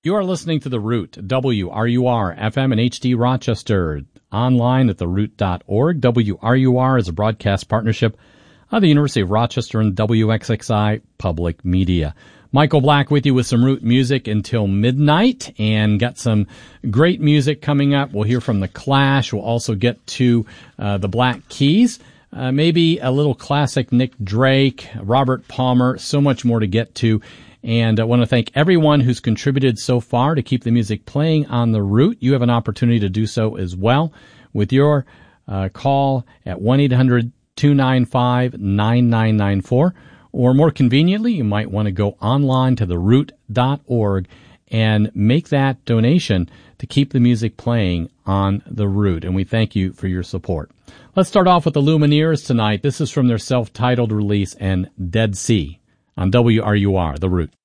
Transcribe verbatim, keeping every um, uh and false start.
You are listening to The Root, W R U R, F M and H D Rochester, online at the root dot org. W R U R is a broadcast partnership of the University of Rochester and W X X I Public Media. Michael Black with you with some Root music until midnight, and got some great music coming up. We'll hear from The Clash. We'll also get to uh, the Black Keys, uh, maybe a little classic Nick Drake, Robert Palmer, so much more to get to. And I want to thank everyone who's contributed so far to keep the music playing on The Root. You have an opportunity to do so as well with your uh, call at one eight hundred two nine five nine nine nine four. Or more conveniently, you might want to go online to the root dot org and make that donation to keep the music playing on The Root. And we thank you for your support. Let's start off with the Lumineers tonight. This is from their self-titled release, and Dead Sea, on W R U R, The Root.